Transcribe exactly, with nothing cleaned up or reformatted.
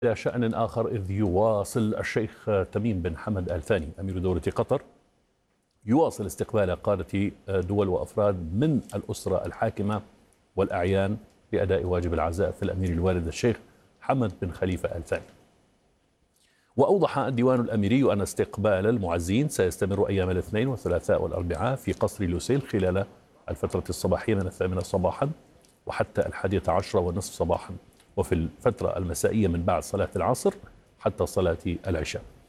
إلى شأن آخر، إذ يواصل الشيخ تميم بن حمد آل ثاني أمير دولة قطر يواصل استقبال قادة دول وأفراد من الأسرة الحاكمة والأعيان لأداء واجب العزاء في الأمير الوالد الشيخ حمد بن خليفة آل ثاني. وأوضح الديوان الأميري أن استقبال المعزين سيستمر أيام الاثنين والثلاثاء والأربعاء في قصر لوسيل خلال الفترة الصباحية من الثامنة صباحا وحتى الحادية عشرة والنصف صباحا، وفي الفترة المسائية من بعد صلاة العصر حتى صلاة العشاء.